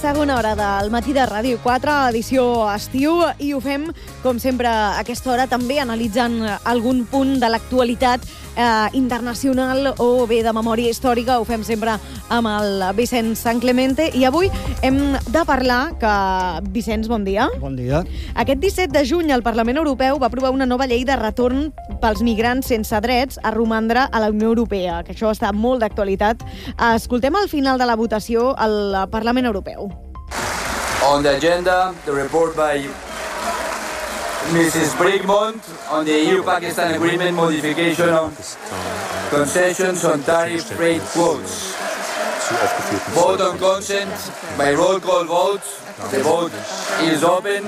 segona hora del matí de Ràdio 4, edició estiu, i ho fem, com sempre, a aquesta hora, també analitzant algun punt de l'actualitat internacional o bé de memòria històrica. Ho fem sempre amb el Vicenç Santclemente, i avui hem de parlar que... Vicenç, bon dia. Bon dia. Aquest 17 de juny el Parlament Europeu va aprovar una nova llei de retorn pels migrants sense drets a romandre a la Unió Europea, que això està molt d'actualitat. Escoltem al final de la votació al Parlament Europeu. On the agenda, the report by Mrs. Brigmont on the EU-Pakistan Agreement modification of concessions on tariff rate quotes. Vote on consent by roll call vote. The vote is open.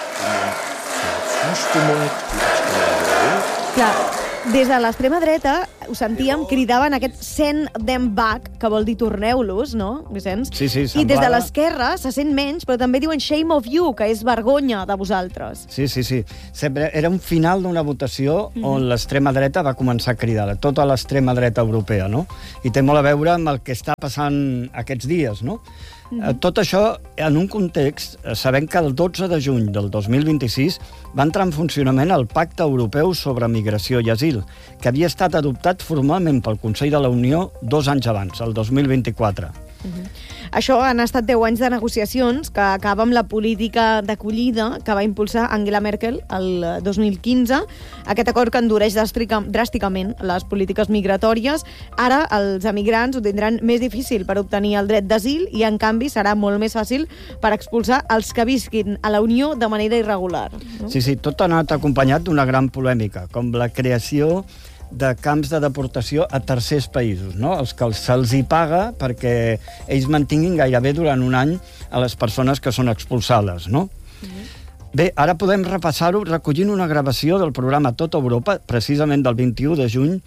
Clar, des de l'extrema dreta ho sentíem, cridaven aquest send them back, que vol dir torneu-los, no, Vicenç? Sí, semblava... I des de l'esquerra se sent menys, però també diuen shame of you, que és vergonya de vosaltres. Sí. Sempre era un final d'una votació on l'extrema dreta va començar a cridar, tota l'extrema dreta europea, no? I té molt a veure amb el que està passant aquests dies, no? Tot això en un context, sabent que el 12 de juny del 2026 va entrar en funcionament el Pacte Europeu sobre Migració i Asil, que havia estat adoptat formalment pel Consell de la Unió 2 anys abans, el 2024. Això han estat 10 anys de negociacions que acaba amb la política d'acollida que va impulsar Angela Merkel el 2015. Aquest acord que endureix dràsticament les polítiques migratòries. Ara els emigrants ho tindran més difícil per obtenir el dret d'asil i, en canvi, serà molt més fàcil per expulsar els que visquin a la Unió de manera irregular. No? Sí, tot ha anat acompanyat d'una gran polèmica, com la creació de camps de deportació a tercers països, no? Els que se'ls hi paga perquè ells mantinguin gairebé durant un any a les persones que són expulsades, no? Bé, ara podem repassar-ho recollint una gravació del programa Tot Europa, precisament del 21 de juny,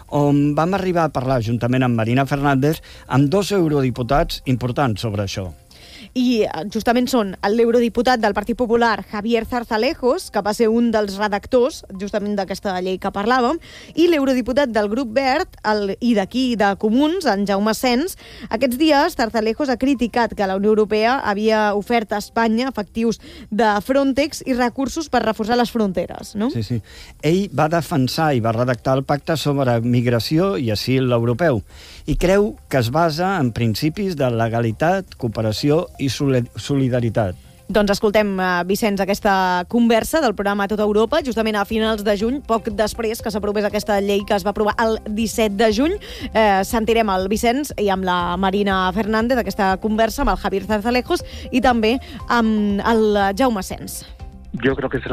on vam arribar a parlar, juntament amb Marina Fernández, amb 2 eurodiputats importants sobre això. I justament són l'eurodiputat del Partit Popular, Javier Zarzalejos, que va ser un dels redactors justament d'aquesta llei que parlàvem, i l'eurodiputat del Grup Verd i d'aquí de Comuns, en Jaume Sens. Aquests dies Zarzalejos ha criticat que la Unió Europea havia ofert a Espanya efectius de Frontex i recursos per reforçar les fronteres, no? Sí. Ell va defensar i va redactar el pacte sobre migració i asil europeu i creu que es basa en principis de legalitat, cooperació i solidaritat. Doncs escoltem, Vicenç, aquesta conversa del programa Tot Europa, justament a finals de juny, poc després que s'aprovés aquesta llei que es va aprovar el 17 de juny. Sentirem el Vicenç i amb la Marina Fernández aquesta conversa amb el Javier Zarzalejos i també amb el Jaume Sens. Yo creo que es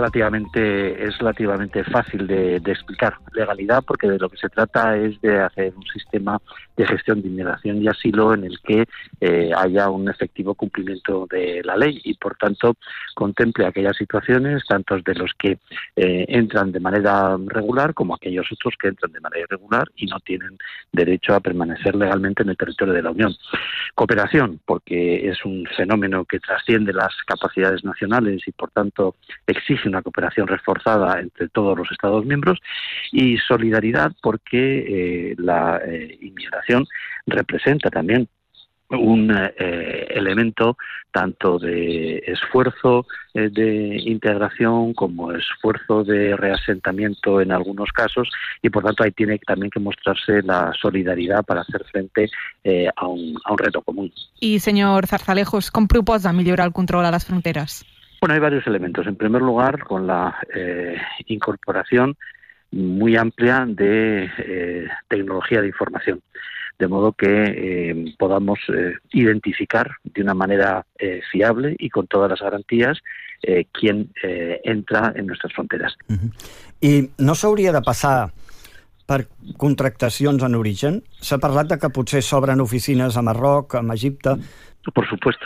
relativamente fácil de explicar. Legalidad, porque de lo que se trata es de hacer un sistema de gestión de inmigración y asilo en el que haya un efectivo cumplimiento de la ley y, por tanto, contemple aquellas situaciones, tanto de los que entran de manera regular como aquellos otros que entran de manera irregular y no tienen derecho a permanecer legalmente en el territorio de la Unión. Cooperación, porque es un fenómeno que trasciende las capacidades nacionales y, por tanto, exige una cooperación reforzada entre todos los Estados miembros, y solidaridad porque la inmigración representa también un elemento tanto de esfuerzo de integración como esfuerzo de reasentamiento en algunos casos, y por tanto ahí tiene también que mostrarse la solidaridad para hacer frente a un reto común. I, senyor Zarzalejos, com proposa millorar el control a les fronteres? Bueno, hay varios elementos. En primer lugar, con la incorporación muy amplia de tecnología de información, de modo que podamos identificar de una manera fiable y con todas las garantías quién entra en nuestras fronteras. I no s'hauria de passar per contractacions en origen? S'ha parlat de que potser s'obren oficines a Marroc, a Egipte. Por supuesto.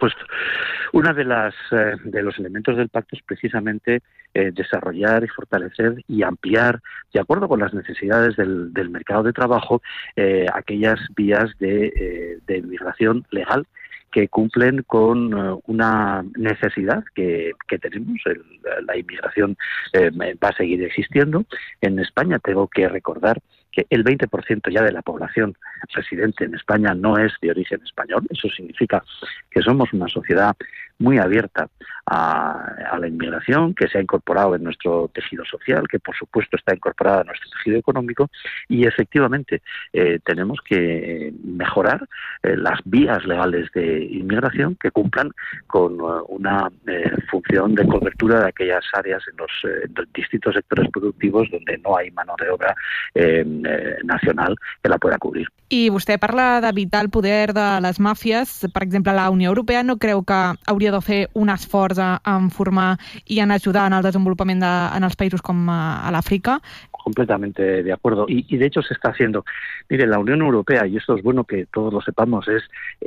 Una de los elementos del pacto es precisamente desarrollar y fortalecer y ampliar, de acuerdo con las necesidades del mercado de trabajo, aquellas vías de inmigración legal que cumplen con una necesidad que tenemos. La inmigración va a seguir existiendo. En España tengo que recordar que el 20% ya de la población residente en España no es de origen español. Eso significa que somos una sociedad muy abierta a la inmigración, que se ha incorporado en nuestro tejido social, que por supuesto está incorporada en nuestro tejido económico, y efectivamente tenemos que mejorar las vías legales de inmigración que cumplan con una función de cobertura de aquellas áreas en los distintos sectores productivos donde no hay mano de obra nacional que la pueda cubrir. I vostè parla d'evitar el poder de les màfies. Per exemple, la Unió Europea no creu que hauria de fer un esforç en formar i en ajudar en el desenvolupament en els països com a l'Àfrica? Completamente de acuerdo. Y de hecho se está haciendo. Mire, la Unión Europea, y esto es bueno que todos lo sepamos, es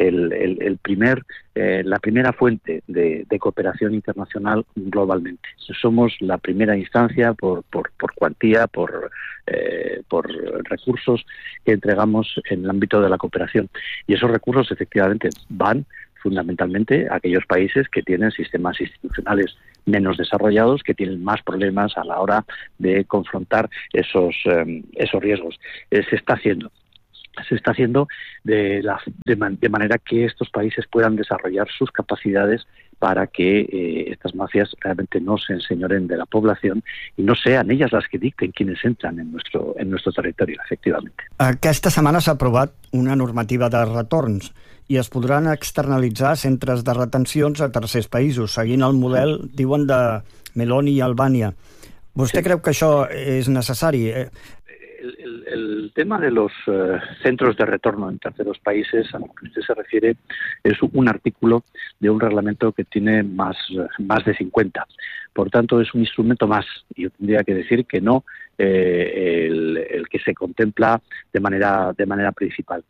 la primera fuente de cooperación internacional globalmente. Somos la primera instancia por cuantía, por recursos que entregamos en el ámbito de la cooperación. Y esos recursos efectivamente van fundamentalmente a aquellos países que tienen sistemas institucionales menos desarrollados, que tienen más problemas a la hora de confrontar esos riesgos. Se está haciendo de manera que estos países puedan desarrollar sus capacidades para que estas mafias realmente no se enseñoren de la población i no sean ellas las que dicten quienes entran en nuestro territorio, efectivamente. Aquesta setmana s'ha aprovat una normativa de retorns i es podran externalitzar centres de retencions a tercers països, seguint el model, diuen, de Meloni i Albània. Vostè creu que això és necessari? El tema de los centros de retorno en terceros países, a lo que usted se refiere, es un artículo de un reglamento que tiene más de 50. Por tanto, es un instrumento más. Yo tendría que decir que no el que se contempla de manera principal.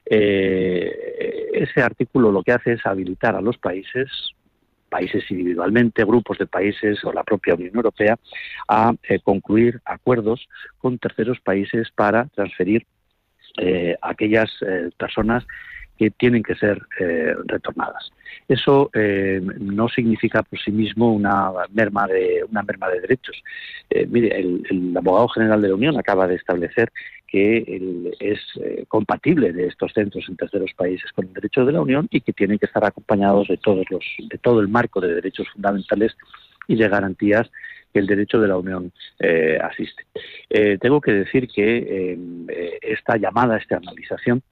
Ese artículo lo que hace es habilitar a los países individualmente, grupos de países o la propia Unión Europea a concluir acuerdos con terceros países para transferir aquellas personas que tienen que ser retornadas. Eso no significa por sí mismo una merma de derechos. Mire, el abogado general de la Unión acaba de establecer que es compatible de estos centros en terceros países con el derecho de la Unión y que tienen que estar acompañados de todo el marco de derechos fundamentales y de garantías que el derecho de la Unión asiste. Tengo que decir que esta llamada externalización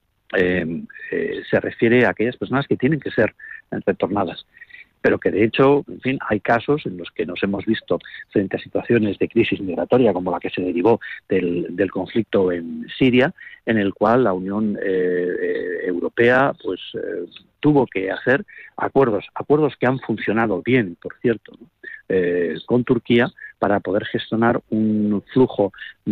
se refiere a aquellas personas que tienen que ser retornadas, pero que de hecho, en fin, hay casos en los que nos hemos visto frente a situaciones de crisis migratoria como la que se derivó del conflicto en Siria, en el cual la Unión Europea pues tuvo que hacer acuerdos que han funcionado bien, por cierto, ¿no? Con Turquía, para poder gestionar un flujo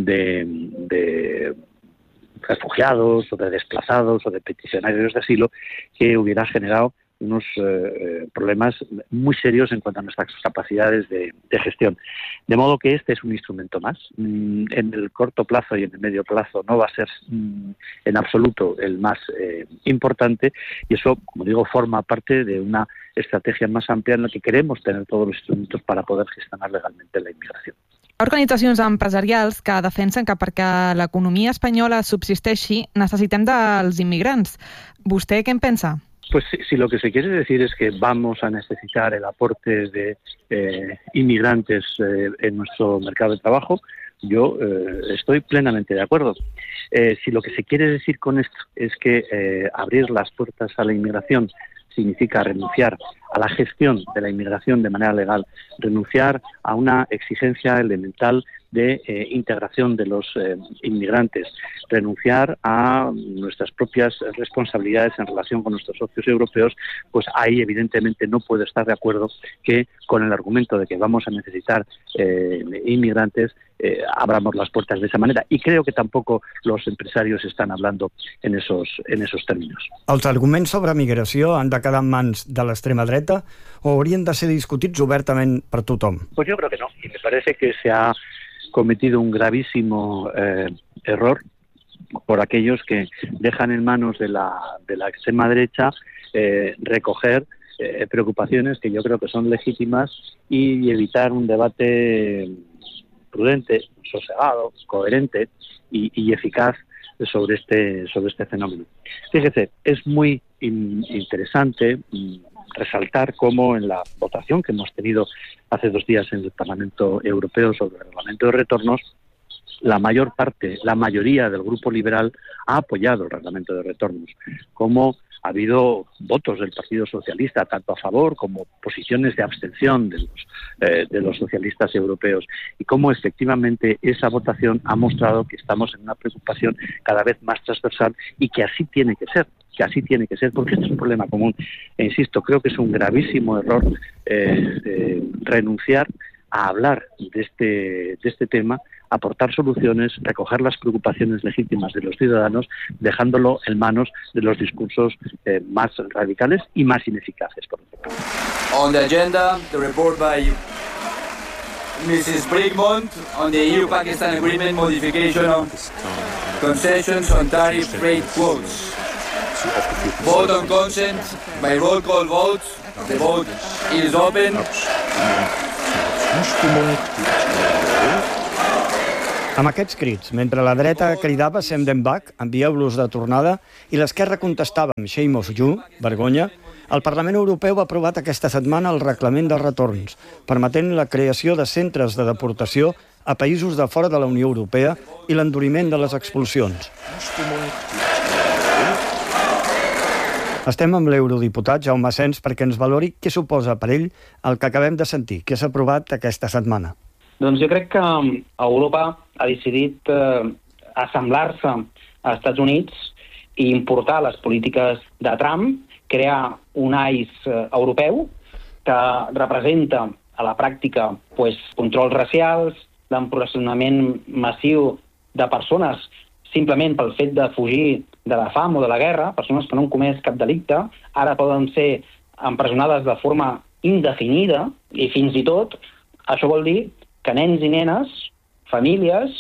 de refugiados o de desplazados o de peticionarios de asilo que hubiera generado unos problemas muy serios en cuanto a nuestras capacidades de gestión. De modo que este es un instrumento más. En el corto plazo y en el medio plazo no va a ser en absoluto el más importante, y eso, como digo, forma parte de una estrategia más amplia en la que queremos tener todos los instrumentos para poder gestionar legalmente la inmigración. Organitzacions empresarials que defensen que perquè l'economia espanyola subsisteixi necessitem dels immigrants. Vostè què en pensa? Pues si lo que se quiere decir es que vamos a necesitar el aporte de inmigrantes en nuestro mercado de trabajo, yo estoy plenamente de acuerdo. Si lo que se quiere decir con esto es que abrir las puertas a la inmigración significa renunciar a la gestión de la inmigración de manera legal, renunciar a una exigencia elemental de integración de los inmigrantes, renunciar a nuestras propias responsabilidades en relación con nuestros socios europeos, pues ahí evidentemente no puedo estar de acuerdo que con el argumento de que vamos a necesitar inmigrantes abramos las puertas de esa manera. Y creo que tampoco los empresarios están hablando en esos términos. Els arguments sobre migració han de quedar en mans de l'extrema dreta o haurien de ser discutits obertament per tothom? Pues yo creo que no. Y me parece que se ha cometido un gravísimo error por aquellos que dejan en manos de la extrema derecha recoger preocupaciones que yo creo que son legítimas y evitar un debate prudente, sosegado, coherente y eficaz sobre este fenómeno. Fíjese, es muy interesante resaltar cómo en la votación que hemos tenido hace 2 días en el Parlamento Europeo sobre el reglamento de retornos, la mayoría del grupo liberal ha apoyado el reglamento de retornos, como ha habido votos del Partido Socialista, tanto a favor como posiciones de abstención de los socialistas europeos, y cómo efectivamente esa votación ha mostrado que estamos en una preocupación cada vez más transversal y que así tiene que ser, porque esto es un problema común. E insisto, creo que es un gravísimo error renunciar a hablar de este tema, aportar soluciones, recoger las preocupaciones legítimas de los ciudadanos, dejándolo en manos de los discursos más radicales y más ineficaces, por ejemplo. On the agenda, the report by Mrs. Brigmont on the EU-Pakistan Agreement modification of concessions on tariff rate quotes. Vote on consent by roll call vote. The vote is open. Amb aquests crits, mentre la dreta cridava "Send them back", envieu-los de tornada, i l'esquerra contestava amb "Shame of you", vergonya, el Parlament Europeu ha aprovat aquesta setmana el reglament de retorns, permetent la creació de centres de deportació a països de fora de la Unió Europea i l'enduriment de les expulsions. Estem amb l'eurodiputat Jaume Asens perquè ens valori què suposa per ell el que acabem de sentir, que s'ha aprovat aquesta setmana. Doncs jo crec que Europa ha decidit assemblar-se als Estats Units i importar les polítiques de Trump, crear un AIS europeu que representa a la pràctica controls racials, l'empresonament massiu de persones simplement pel fet de fugir de la fam o de la guerra, persones que no han comès cap delicte, ara poden ser empresonades de forma indefinida i fins i tot això vol dir que nens i nenes, famílies,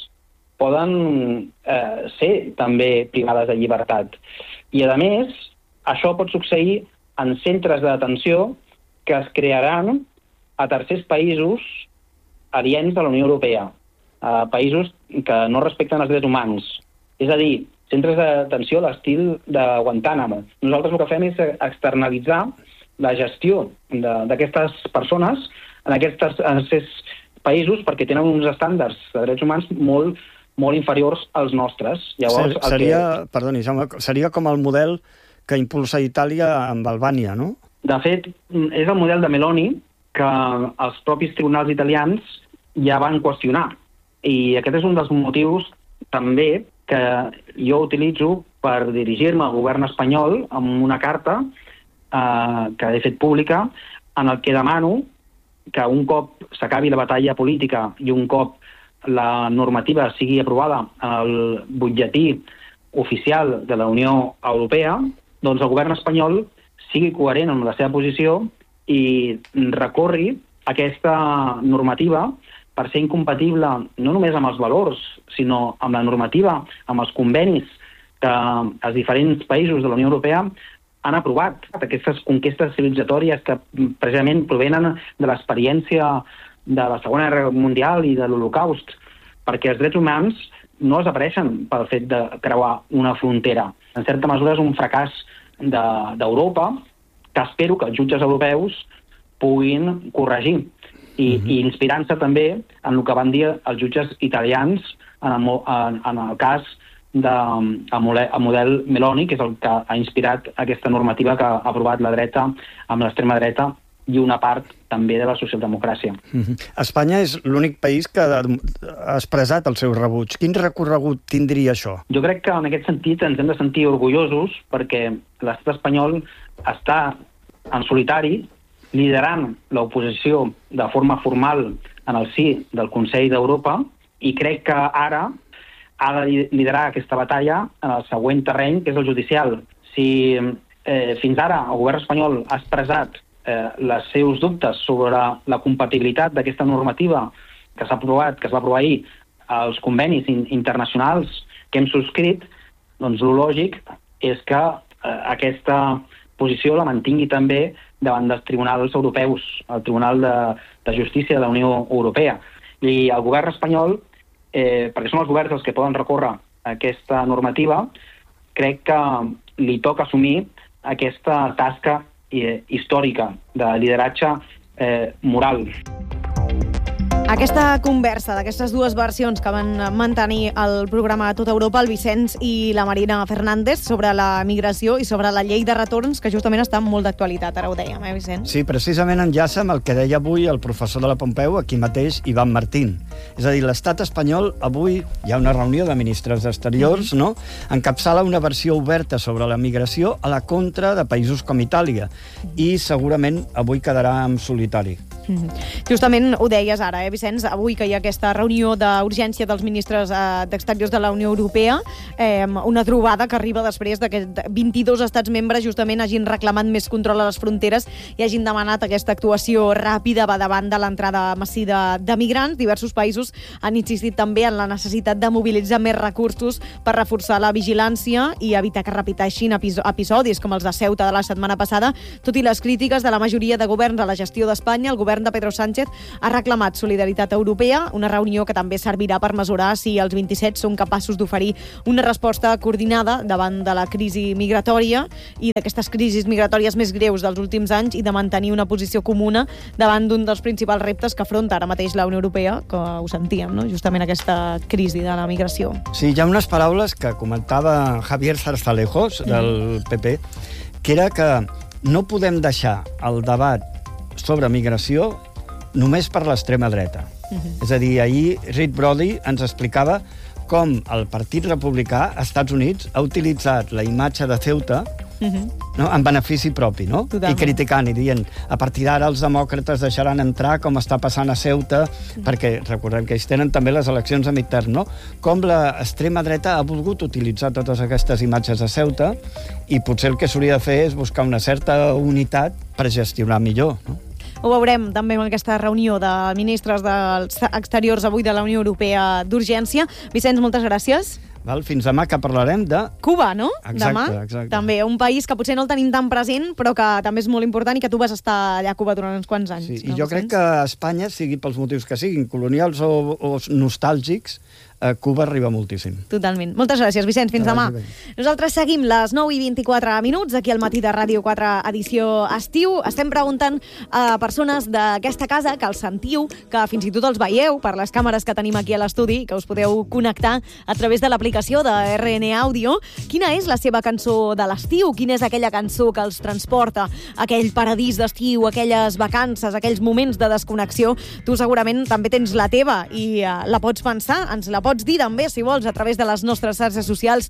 poden ser també privades de llibertat. I, a més, això pot succeir en centres de detenció que es crearan a tercers països aliens a la Unió Europea, països que no respecten els drets humans. És a dir, centres de detenció a l'estil de Guantánamo. Nosaltres el que fem és externalitzar la gestió d'aquestes persones en aquests països perquè tenen uns estàndards de drets humans molt inferiors als nostres. Llavors, Perdoni, Jaume, seria com el model que impulsa Itàlia amb Albània, no? De fet, és el model de Meloni que els propis tribunals italians ja van qüestionar. I aquest és un dels motius també que jo utilitzo per dirigir-me al govern espanyol amb una carta que he fet pública en el que demano que un cop s'acabi la batalla política i un cop la normativa sigui aprovada al butlletí oficial de la Unió Europea, doncs el govern espanyol sigui coherent amb la seva posició i recorri aquesta normativa per ser incompatible no només amb els valors, sinó amb la normativa, amb els convenis que els diferents països de la Unió Europea han aprovat. Aquestes conquestes civilitzatòries que precisament provenen de l'experiència de la Segona Guerra Mundial i de l'Holocaust, perquè els drets humans no desapareixen pel fet de creuar una frontera. En certa mesura és un fracàs d'Europa que espero que els jutges europeus puguin corregir i inspirant-se també en el que van dir els jutges italians en el cas del model Meloni, que és el que ha inspirat aquesta normativa que ha aprovat la dreta amb l'extrema dreta i una part també de la socialdemocràcia. Espanya és l'únic país que ha expressat el seu rebuig. Quin recorregut tindria això? Jo crec que en aquest sentit ens hem de sentir orgullosos perquè l'estat espanyol està en solitari liderant l'oposició de forma formal en el si del Consell d'Europa i crec que ara ha de liderar aquesta batalla en el següent terreny, que és el judicial. Si fins ara el govern espanyol ha expressat els seus dubtes sobre la compatibilitat d'aquesta normativa que s'ha aprovat, que es va aprovar ahir, als convenis internacionals que hem subscrit, doncs el lògic és que aquesta posició la mantingui també davant dels tribunals europeus, el Tribunal de Justícia de la Unió Europea. I el govern espanyol, perquè són els governs els que poden recórrer aquesta normativa, crec que li toca assumir aquesta tasca històrica de lideratge moral. Aquesta conversa d'aquestes dues versions que van mantenir el programa a tot Europa, el Vicenç i la Marina Fernández, sobre la migració i sobre la llei de retorns, que justament està molt d'actualitat, ara ho dèiem, Vicenç? Sí, precisament enllaça amb el que deia avui el professor de la Pompeu, aquí mateix, Ivan Martín. És a dir, l'estat espanyol, avui hi ha una reunió de ministres d'Exteriors, no? Encapçala una versió oberta sobre la migració a la contra de països com Itàlia, i segurament avui quedarà en solitari. Justament ho deies ara, Vicenç, avui que hi ha aquesta reunió d'urgència dels ministres d'Exteriors de la Unió Europea, una trobada que arriba després que 22 estats membres justament hagin reclamat més control a les fronteres i hagin demanat aquesta actuació ràpida davant de l'entrada massiva de migrants. Diversos països han insistit també en la necessitat de mobilitzar més recursos per reforçar la vigilància i evitar que repeteixin episodis com els de Ceuta de la setmana passada. Tot i les crítiques de la majoria de governs a la gestió d'Espanya, el govern de Pedro Sánchez ha reclamat solidaritat europea, una reunió que també servirà per mesurar si els 27 són capaços d'oferir una resposta coordinada davant de la crisi migratòria i d'aquestes crisis migratòries més greus dels últims anys i de mantenir una posició comuna davant d'un dels principals reptes que afronta ara mateix la Unió Europea, que ho sentíem, no? Justament aquesta crisi de la migració. Sí, hi ha unes paraules que comentava Javier Zarzalejos, del PP, que era que no podem deixar el debat sobre migració només per l'extrema dreta. És a dir, ahir Rick Brody ens explicava com el Partit Republicà als Estats Units ha utilitzat la imatge de Ceuta en benefici propi, no? I criticant i dient, a partir d'ara els demòcrates deixaran entrar com està passant a Ceuta, perquè recordem que ells tenen també les eleccions a mitterm, no? Com l'extrema dreta ha volgut utilitzar totes aquestes imatges de Ceuta i potser el que s'hauria de fer és buscar una certa unitat per gestionar millor, no? Ho veurem també en aquesta reunió de ministres dels exteriors avui de la Unió Europea d'urgència. Vicenç, moltes gràcies. Fins demà, que parlarem de Cuba, no? Exacte, demà. Exacte. També un país que potser no el tenim tan present, però que també és molt important i que tu vas estar allà a Cuba durant uns quants anys. Sí, i jo crec que a Espanya, sigui pels motius que siguin, colonials o nostàlgics, a Cuba arriba moltíssim. Totalment. Moltes gràcies, Vicenç. Fins demà. Nosaltres seguim les 9:24 minuts aquí al matí de Ràdio 4 edició estiu. Estem preguntant a persones d'aquesta casa que els sentiu, que fins i tot els veieu per les càmeres que tenim aquí a l'estudi, que us podeu connectar a través de l'aplicació de RN Àudio. Quina és la seva cançó de l'estiu? Quina és aquella cançó que els transporta a aquell paradís d'estiu, aquelles vacances, aquells moments de desconnexió? Tu segurament també tens la teva i la pots pensar, ens la pots dir també, si vols, a través de les nostres xarxes socials,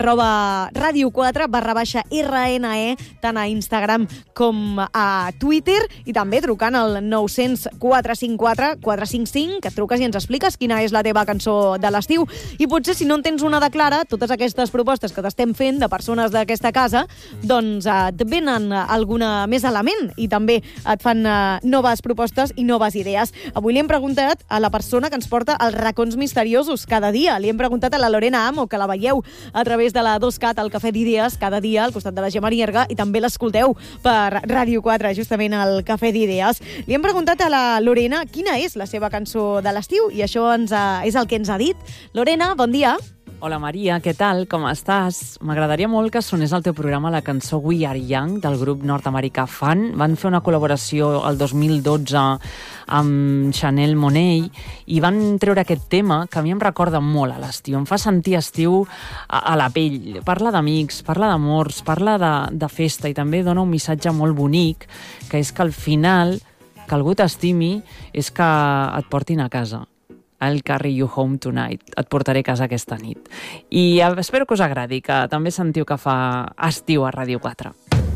@radio4_RNE, tant a Instagram com a Twitter, i també trucant al 900 454 455, que et truques i ens expliques quina és la teva cançó de l'estiu. I potser, si no en tens una de clara, totes aquestes propostes que t'estem fent de persones d'aquesta casa, doncs et venen alguna més element i també et fan noves propostes i noves idees. Avui li hem preguntat a la persona que ens porta els racons misteriosos cada dia. Li hem preguntat a la Lorena Amo, que la veieu a través de la 2CAT, al Cafè d'Idees, cada dia al costat de la Gemma Nierga, i també l'escolteu per Ràdio 4, justament al Cafè d'Idees. Li hem preguntat a la Lorena quina és la seva cançó de l'estiu, i això és el que ens ha dit. Lorena, bon dia. Hola Maria, què tal? Com estàs? M'agradaria molt que sonés al teu programa la cançó We Are Young del grup nord-americà Fun. Van fer una col·laboració el 2012 amb Chanel Monáe i van treure aquest tema que a mi em recorda molt a l'estiu. Em fa sentir estiu a la pell. Parla d'amics, parla d'amors, parla de festa i també dona un missatge molt bonic, que és que al final que algú t'estimi és que et portin a casa. I'll carry you home tonight. Et portaré a casa aquesta nit. I espero que us agradi, que també sentiu que fa estiu a Ràdio 4.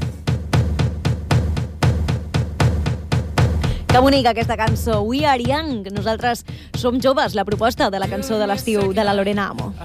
Que bonica aquesta cançó, We Are Young. Nosaltres som joves, la proposta de la cançó de l'estiu de la Lorena Amo.